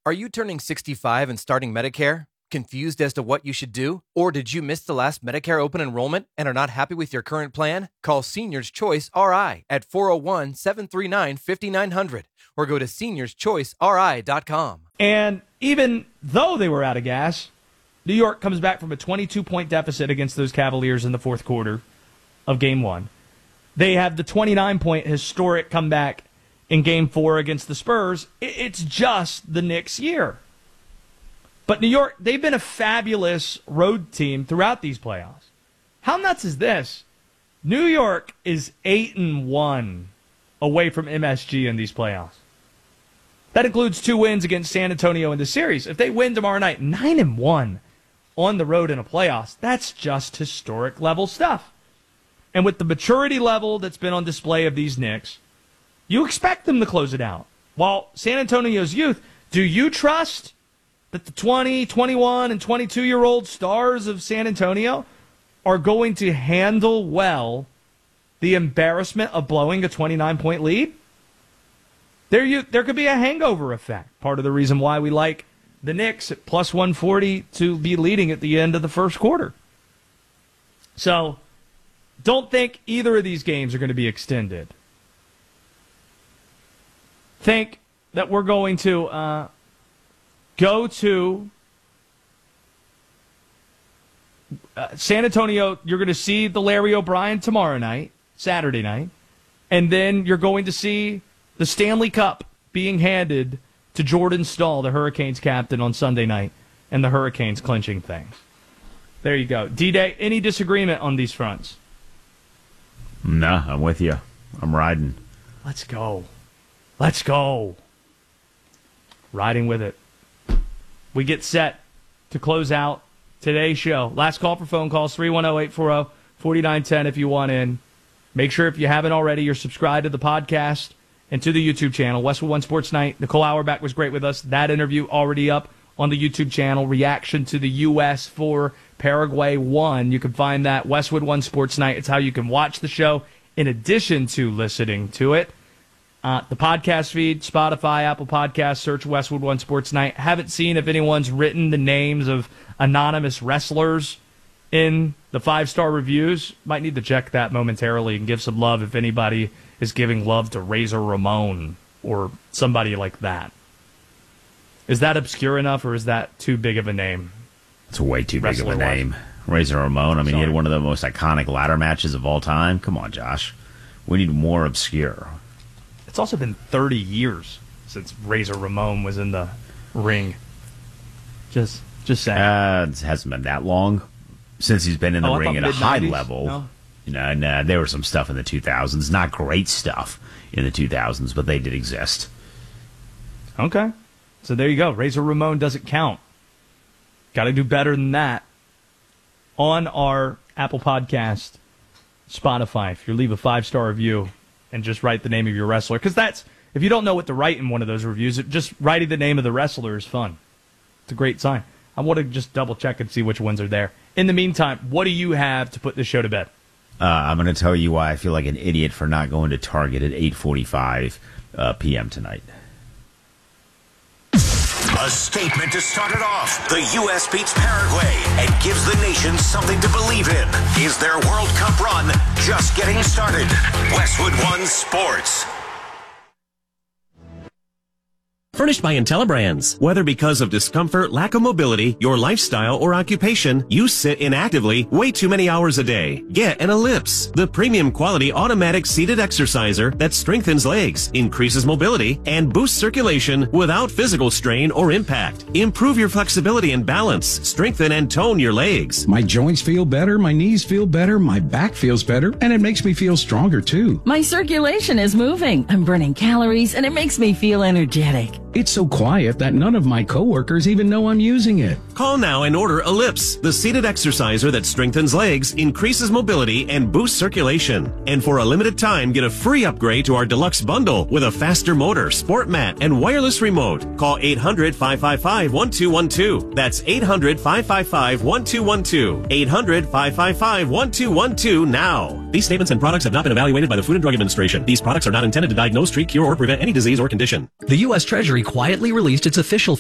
Are you turning 65 and starting Medicare? Confused as to what you should do? Or did you miss the last Medicare open enrollment and are not happy with your current plan? Call Seniors Choice RI at 401-739-5900 or go to seniorschoiceri.com. And even though they were out of gas, New York comes back from a 22-point deficit against those Cavaliers in the fourth quarter of Game 1. They have the 29-point historic comeback in Game 4 against the Spurs. It's just the Knicks' year. But New York, they've been a fabulous road team throughout these playoffs. How nuts is this? New York is 8-1 away from MSG in these playoffs. That includes 2 wins against San Antonio in the series. If they win tomorrow night, 9-1 on the road in a playoffs, that's just historic level stuff. And with the maturity level that's been on display of these Knicks, you expect them to close it out. While San Antonio's youth, do you trust that the 20, 21, and 22-year-old stars of San Antonio are going to handle well the embarrassment of blowing a 29-point lead? There could be a hangover effect. Part of the reason why we like the Knicks at plus 140 to be leading at the end of the first quarter. So, don't think either of these games are going to be extended. Think that we're going to go to San Antonio. You're going to see the Larry O'Brien tomorrow night, Saturday night, and then you're going to see the Stanley Cup being handed to Jordan Stahl, the Hurricanes captain, on Sunday night, and the Hurricanes clinching things. There you go. D-Day, any disagreement on these fronts? Nah, I'm with you. I'm riding. Let's go. Let's go. Riding with it. We get set to close out today's show. Last call for phone calls, 310-840-4910 if you want in. Make sure if you haven't already, you're subscribed to the podcast and to the YouTube channel. Westwood One Sports Night. Nicole Auerbach was great with us. That interview already up on the YouTube channel. Reaction to the U.S. for Paraguay 1. You can find that Westwood One Sports Night. It's how you can watch the show in addition to listening to it. The podcast feed, Spotify, Apple Podcasts, search Westwood One Sports Night. Haven't seen if anyone's written the names of anonymous wrestlers in the 5-star reviews. Might need to check that momentarily and give some love if anybody is giving love to Razor Ramon or somebody like that. Is that obscure enough, or is that too big of a name? It's way too big of a name. Razor Ramon. I mean, he had one of the most iconic ladder matches of all time. Come on, Josh. We need more obscure. It's also been 30 years since Razor Ramon was in the ring. Just saying. It hasn't been that long since he's been in the ring at a high level. No? You know, and there was some stuff in the 2000s. Not great stuff in the 2000s, but they did exist. Okay. So there you go. Razor Ramon doesn't count. Got to do better than that. On our Apple Podcast, Spotify, if you leave a 5-star review and just write the name of your wrestler. Because that's, if you don't know what to write in one of those reviews, just writing the name of the wrestler is fun. It's a great sign. I want to just double check and see which ones are there. In the meantime, what do you have to put this show to bed? I'm going to tell you why I feel like an idiot for not going to Target at 8:45 p.m. tonight. A statement to start it off. The U.S. beats Paraguay and gives the nation something to believe in. Is their World Cup run just getting started? Westwood One Sports. Furnished by IntelliBrands. Whether because of discomfort, lack of mobility, your lifestyle, or occupation, you sit inactively way too many hours a day. Get an Ellipse, the premium quality automatic seated exerciser that strengthens legs, increases mobility, and boosts circulation without physical strain or impact. Improve your flexibility and balance. Strengthen and tone your legs. My joints feel better, my knees feel better, my back feels better, and it makes me feel stronger too. My circulation is moving. I'm burning calories, and it makes me feel energetic. It's so quiet that none of my coworkers even know I'm using it. Call now and order Ellipse, the seated exerciser that strengthens legs, increases mobility, and boosts circulation. And for a limited time, get a free upgrade to our deluxe bundle with a faster motor, sport mat, and wireless remote. Call 800-555-1212. That's 800-555-1212. 800-555-1212 now. These statements and products have not been evaluated by the Food and Drug Administration. These products are not intended to diagnose, treat, cure, or prevent any disease or condition. The U.S. Treasury quietly released its official